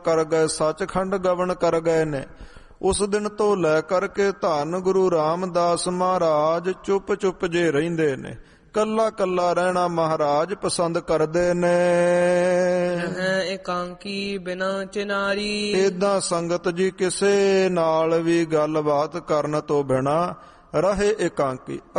ਕਰ ਗਏ ਸੱਚਖੰਡ ਗਵਨ ਕਰ ਗਏ ਨੇ। ਉਸ ਦਿਨ ਤੋਂ ਲੈ ਕਰਕੇ ਧੰਨ ਗੁਰੂ ਰਾਮਦਾਸ ਮਹਾਰਾਜ ਚੁੱਪ ਚੁੱਪ ਜੇ ਰਹਿੰਦੇ ਨੇ। ਕੱਲਾ ਕੱਲਾ ਰਹਿਣਾ ਮਹਾਰਾਜ ਪਸੰਦ ਕਰਦੇ ਨੇ। ਇਕਾਂਕੀ ਬਿਨਾ ਚਿਨਾਰੀ। ਏਦਾਂ ਸੰਗਤ ਜੀ ਕਿਸੇ ਨਾਲ ਵੀ ਗੱਲਬਾਤ ਕਰਨ ਤੋਂ ਬਿਨਾ ਰਹੇ ਇਕਾਂਕੀ।